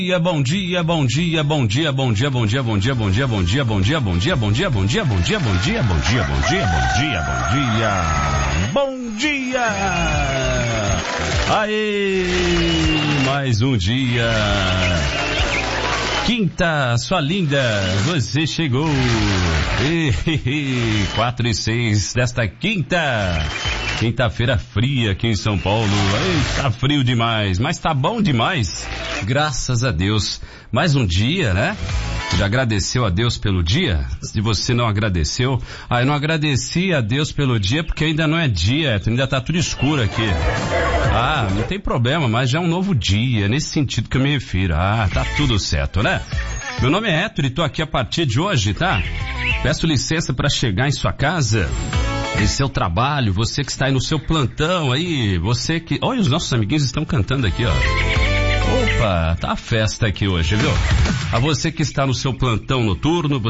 Bom dia, bom dia, bom dia, bom dia, bom dia, bom dia, bom dia, bom dia, bom dia, bom dia, bom dia, bom dia, bom dia, bom dia, bom dia, bom dia, bom dia, bom dia, bom dia. Aê, mais um dia. Quinta, sua linda, você chegou. 4:06 desta quinta-feira fria aqui em São Paulo. Ei, tá frio demais, mas tá bom demais. Graças a Deus. Mais um dia, né? Já agradeceu a Deus pelo dia? Se você não agradeceu, eu não agradeci a Deus pelo dia porque ainda não é dia, ainda tá tudo escuro aqui. Não tem problema, mas já é um novo dia, nesse sentido que eu me refiro. Tá tudo certo, né? Meu nome é Héctor e tô aqui a partir de hoje, tá? Peço licença para chegar em sua casa, em seu trabalho, você que está aí no seu plantão aí, você que... Olha, os nossos amiguinhos estão cantando aqui, ó. Opa, tá a festa aqui hoje, viu? A você que está no seu plantão noturno,